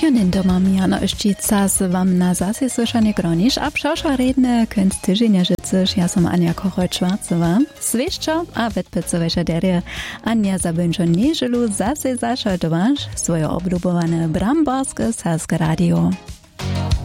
Pioninto mam Jana Oščica z wam na zase słyszanie gronisz, a przesza redne kęd tydzienia życzysz, ja som Ania Kochoj-Schwarzowa. Swieszczo, a wetpycoweša derje Ania zabęczo nieżylu zase zašaltowaš swoje oblubowane bramborskie Saske Radio.